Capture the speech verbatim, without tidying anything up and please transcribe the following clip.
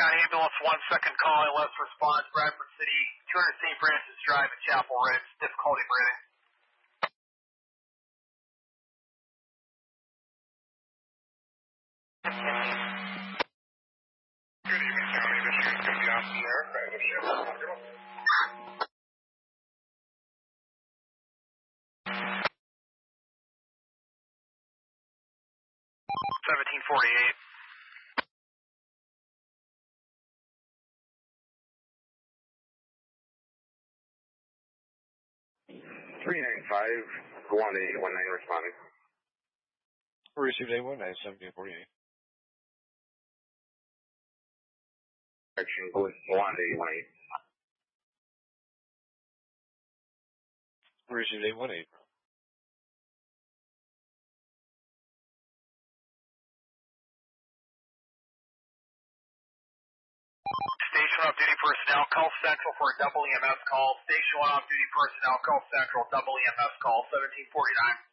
County Ambulance one, second call, I left response, Bradford City, two hundred Saint Francis Drive in Chapel Ridge, difficulty breathing. Good evening, County. This is going to be off the air. Private ship. seventeen forty-eight. three nine five, one eight one nine responding. Received eight one nine, seventeen forty-eight. Action one eight one eight. Received eight one eight. Station off duty personnel, call Central for a double E M S call. Station one off duty personnel, call Central, double E M S call, seventeen forty-nine.